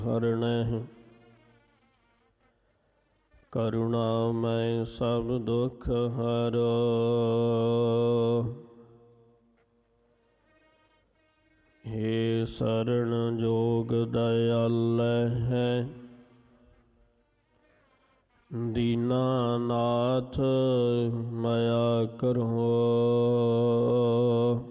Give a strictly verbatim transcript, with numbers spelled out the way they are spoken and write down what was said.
ਹਰਣਹਿ ਕਰੁਣਾਮੈ ਸਭ ਦੁਖ ਹਰੋ। ਹੇ ਸਰਣ ਜੋਗ ਦਇਆਲੈ ਹੈ, ਦੀਨਾਨਾਥ ਮਇਆ ਕਰਹੁ।